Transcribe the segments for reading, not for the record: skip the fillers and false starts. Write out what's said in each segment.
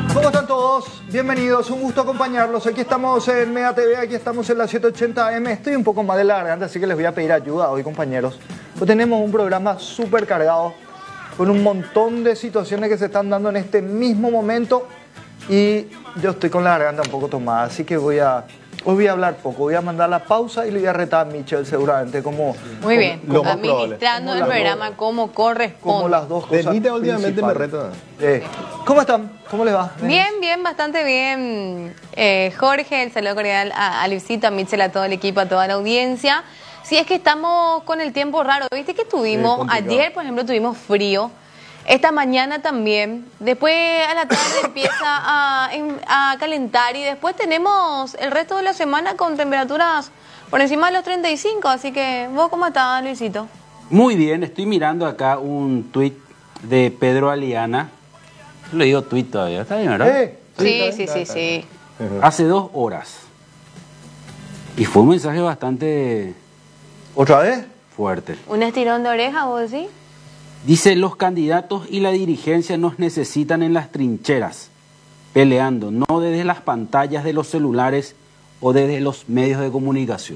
¿Cómo están todos? Bienvenidos, un gusto acompañarlos. Aquí estamos en Mega TV, aquí estamos en la 780 AM. Estoy un poco más de la garganta, así que les voy a pedir ayuda hoy, compañeros. Pues tenemos un programa súper cargado, con un montón de situaciones que se están dando en este mismo momento. Y yo estoy con la garganta un poco tomada, así que hoy voy a hablar poco. Voy a mandar la pausa y le voy a retar a Michelle seguramente como... Muy bien, lo más probable. administrando el programa como corresponde. Como las dos cosas Benita últimamente me principales. reta. ¿Cómo están? ¿Cómo les va? Bien, bastante bien. Jorge, el saludo cordial a Luisito, a Michelle, a todo el equipo, a toda la audiencia. Si es que estamos con el tiempo raro, ¿viste que tuvimos? complicado. Ayer, por ejemplo, tuvimos frío. Esta mañana también. Después a la tarde empieza a calentar y después tenemos el resto de la semana con temperaturas por encima de los 35. Así que, ¿vos cómo estás, Luisito? Muy bien, estoy mirando acá un tuit de Pedro Aliana. Le digo tuit todavía, ¿está bien, verdad? Sí. Hace 2 horas. Y fue un mensaje bastante ¿Otra vez? fuerte. ¿Un estirón de oreja, vos decís? Dice, los candidatos y la dirigencia nos necesitan en las trincheras, peleando, no desde las pantallas de los celulares o desde los medios de comunicación.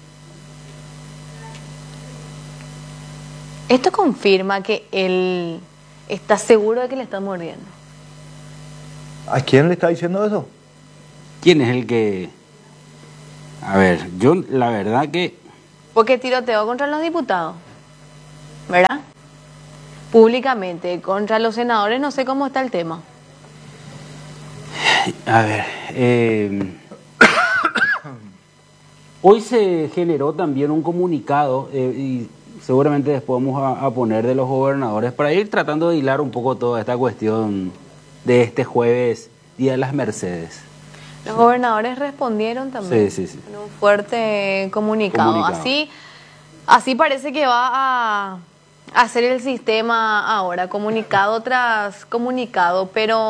Esto confirma que él está seguro de que le están mordiendo. ¿A quién le está diciendo eso? ¿Quién es el que...? A ver, yo la verdad que... Porque tiroteó contra los diputados, ¿verdad? Públicamente, contra los senadores, no sé cómo está el tema. A ver, hoy se generó también un comunicado y seguramente después vamos a poner de los gobernadores para ir tratando de hilar un poco toda esta cuestión de este jueves, Día de las Mercedes. Los gobernadores respondieron también Sí. con un fuerte comunicado. Así parece que va a hacer el sistema ahora, comunicado tras comunicado, pero